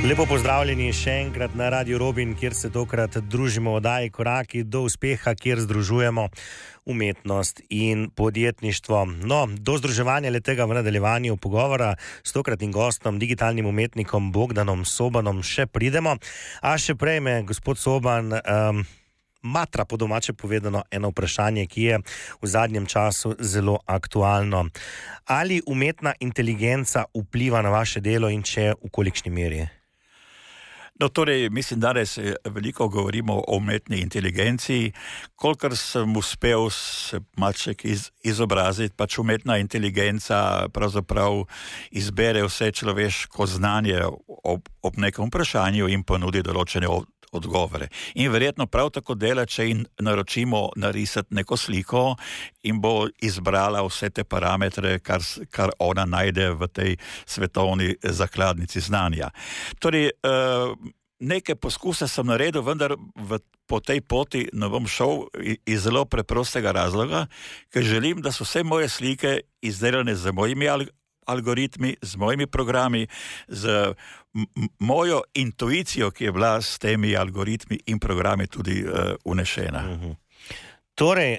Lepo pozdravljeni še enkrat na Radio Robin, kjer se tokrat družimo v oddaji Koraki do uspeha, kjer združujemo umetnost in podjetništvo. No, do združevanja letega v nadaljevanju pogovora s tokratnim gostom, digitalnim umetnikom Bogdanom Sobanom še pridemo. A še prej me, gospod Soban, matra po domače povedano eno vprašanje, ki je v zadnjem času zelo aktualno. Ali umetna inteligenca vpliva na vaše delo in če v kolikšni meri? No, torej, mislim, danes veliko govorimo o umetni inteligenciji. Kolikor sem uspel se malček izobraziti, pač umetna inteligenca pravzaprav izbere vse človeško znanje ob nekem vprašanju in ponudi določene odgovore. In verjetno prav tako dela, če jim naročimo narisati neko sliko in bo izbrala vse te parametre, kar ona najde v tej svetovni zakladnici znanja. Torej, neke poskuse sem naredil, vendar po tej poti ne bom šel iz zelo preprostega razloga, ker želim, da so vse moje slike izdelane z mojimi algoritmi, z mojimi programi, z mojo intuicijo, ki je bila s temi algoritmi in programi tudi unešena. Torej,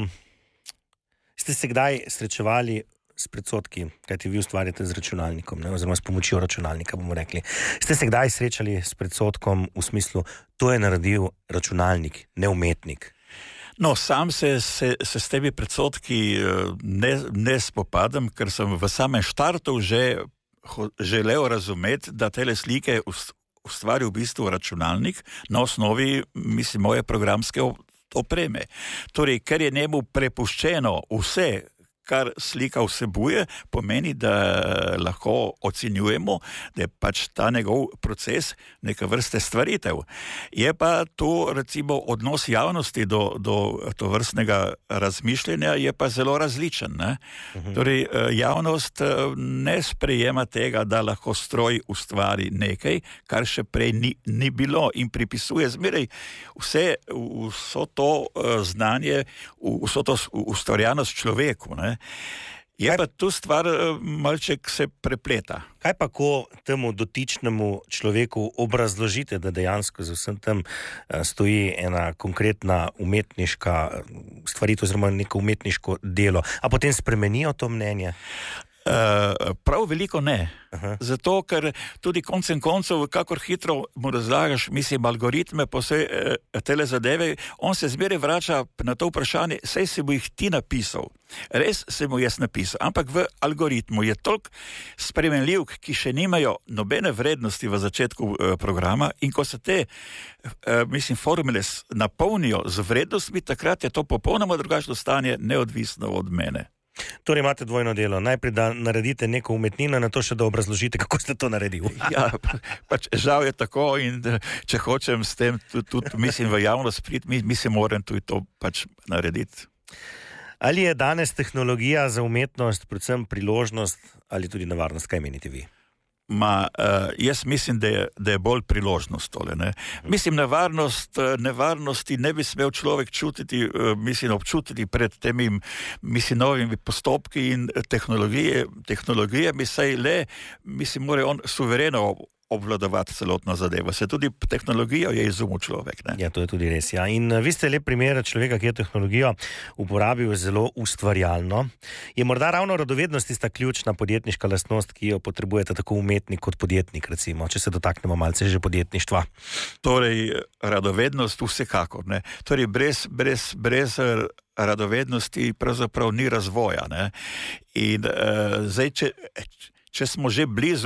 ste se kdaj srečevali s predsodki, kajti vi ustvarjate z računalnikom, oziroma s pomočjo računalnika, bomo rekli. Ste se kdaj srečali s predsodkom v smislu, to je naredil računalnik, ne umetnik? No, sam se s temi predsodki ne spopadam, ker sem v samem štartu že želel razumeti, da tele slike ustvari v bistvu računalnik na osnovi, mislim, moje programske opreme. Torej, ker je njemu prepuščeno vse, kar slika vsebuje, pomeni, da lahko ocenjujemo, da je pač ta njegov proces neka vrste stvaritev. Je pa tu, recimo, odnos javnosti do tovrstnega razmišljanja je pa zelo različen, ne? Torej, javnost ne sprejema tega, da lahko stroj ustvari nekaj, kar še prej ni bilo in pripisuje zmeraj vso to znanje, vso to ustvarjanost človeku, ne? Je pa tu stvar malček se prepleta. Kaj pa, ko temu dotičnemu človeku obrazložite, da dejansko za vsem tem stoji ena konkretna umetniška stvaritev oziroma neko umetniško delo, a potem spremenijo to mnenje? Prav veliko ne. Zato, ker tudi koncem koncev, kakor hitro mu razlagaš, mislim, algoritme po vse tele zadeve, on se zmeraj vrača na to vprašanje, saj si bo jih ti napisal. Res se mu jaz napisal, ampak v algoritmu je toliko spremenljivk, ki še nimajo nobene vrednosti v začetku programa in ko se te, mislim, formule napolnijo z vrednostmi, takrat je to popolnoma drugačno stanje, neodvisno od mene. Torej imate dvojno delo. Najprej, da naredite neko umetnino, na to še da obrazložite, kako ste to naredili. Ja, pač žal je tako in če hočem s tem tudi, mislim, v javnost priti, mislim, moram tudi to pač narediti. Ali je danes tehnologija za umetnost predvsem priložnost ali tudi nevarnost? Kaj menite vi? Jaz mislim, da je bolj priložnost tole, ne. Mislim, nevarnosti ne bi smel človek čutiti, mislim, občutiti pred temi, mislim, novimi postopki in tehnologije bi saj le, mislim, mora on suvereno obvladovati celotno zadevo. Se tudi tehnologijo je izumil človek, ne? Ja, to je tudi res, ja. In vi ste lep primer človeka, ki je tehnologijo uporabil zelo ustvarjalno. Je morda ravno radovednost tista ključna podjetniška lastnost, ki jo potrebujete tako umetnik kot podjetnik, recimo, če se dotaknemo malce že podjetništva? Torej, radovednost vsekakor, ne. Torej, brez radovednosti pravzaprav ni razvoja, ne. In zdaj, če smo že blizu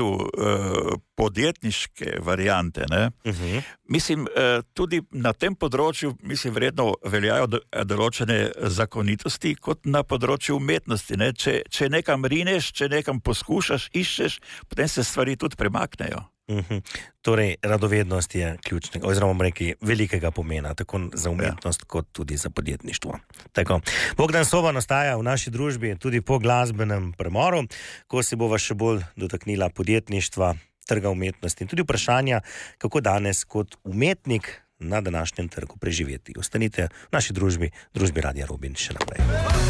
podjetniške variante, ne? Mislim, tudi na tem področju, mislim, vredno veljajo določene zakonitosti kot na področju umetnosti, ne? Če nekam rineš, če nekam poskušaš, iščeš, potem se stvari tudi premaknejo. Torej, radovednost je ključnega, oziroma bomo rekli velikega pomena, tako za umetnost kot tudi za podjetništvo. Tako. Bogdan Soban ostaja v naši družbi tudi po glasbenem premoru, ko se bova še bolj dotaknila podjetništva, trga umetnosti in tudi vprašanja, kako danes kot umetnik na današnjem trgu preživeti. Ostanite v naši družbi Radia Robin še naprej.